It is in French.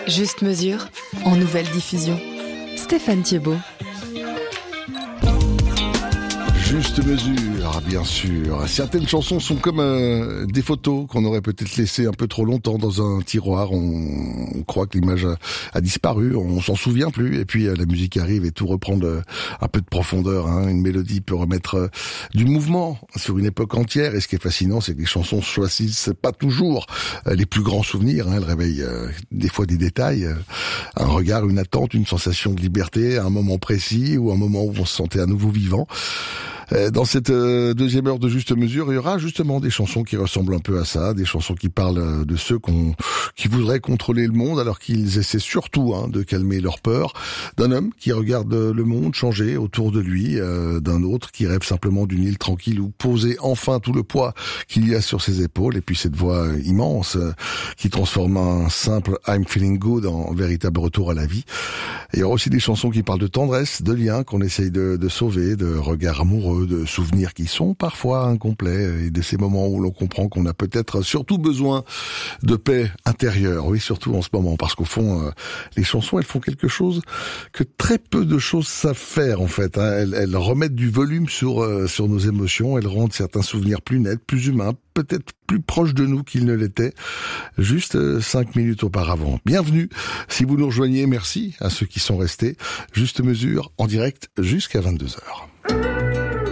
Juste mesure, en nouvelle diffusion. Stéphane Thiebaud. Juste mesure, bien sûr. Certaines chansons sont comme des photos qu'on aurait peut-être laissées un peu trop longtemps dans un tiroir. On croit que l'image a disparu, on s'en souvient plus. Et puis la musique arrive et tout reprend un peu de profondeur. Une mélodie peut remettre du mouvement sur une époque entière. Et ce qui est fascinant, c'est que les chansons choisissent pas toujours les plus grands souvenirs. Elles réveillent des fois des détails, un regard, une attente, une sensation de liberté, un moment précis ou un moment où on se sentait à nouveau vivant. Dans cette deuxième heure de Juste Mesure, il y aura justement des chansons qui ressemblent un peu à ça, des chansons qui parlent de ceux qui voudraient contrôler le monde alors qu'ils essaient surtout de calmer leur peur, d'un homme qui regarde le monde changer autour de lui, d'un autre qui rêve simplement d'une île tranquille où poser enfin tout le poids qu'il y a sur ses épaules, et puis cette voix immense qui transforme un simple I'm feeling good en véritable retour à la vie. Et il y aura aussi des chansons qui parlent de tendresse, de liens qu'on essaye de sauver, de regards amoureux, de souvenirs qui sont parfois incomplets, et de ces moments où l'on comprend qu'on a peut-être surtout besoin de paix intérieure. Oui, surtout en ce moment, parce qu'au fond, les chansons, elles font quelque chose que très peu de choses savent faire, en fait. Elles remettent du volume sur nos émotions, elles rendent certains souvenirs plus nets, plus humains, peut-être plus proches de nous qu'ils ne l'étaient juste 5 minutes auparavant. Bienvenue. Si vous nous rejoignez, merci à ceux qui sont restés. Juste mesure en direct jusqu'à 22h.